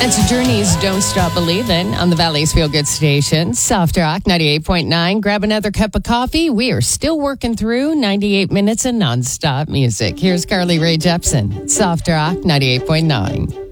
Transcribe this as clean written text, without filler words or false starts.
It's Journey's Don't Stop Believin' on the Valley's Feel Good Station. Soft Rock 98.9. Grab another cup of coffee. We are still working through 98 minutes of nonstop music. Here's Carly Rae Jepsen. Soft Rock 98.9.